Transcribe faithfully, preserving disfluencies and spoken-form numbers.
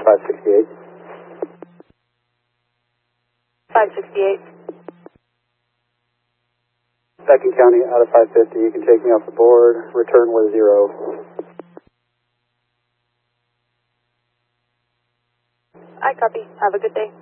five sixty-eight. five sixty-eight. Beacon County out of five fifty, you can take me off the board, return with zero. I copy. Have a good day.